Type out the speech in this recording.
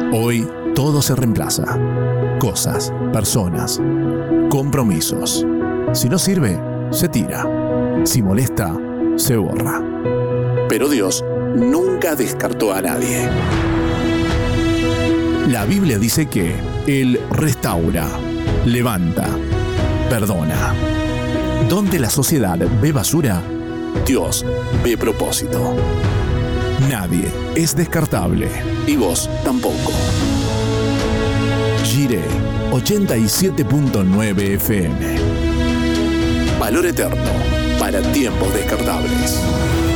Hoy todo se reemplaza. Cosas, personas, compromisos. Si no sirve, se tira. Si molesta, se borra. Pero Dios nunca descartó a nadie. La Biblia dice que Él restaura, levanta, perdona. Donde la sociedad ve basura, Dios ve propósito. Nadie es descartable y vos tampoco. Jiré 87.9 FM. Valor eterno para tiempos descartables.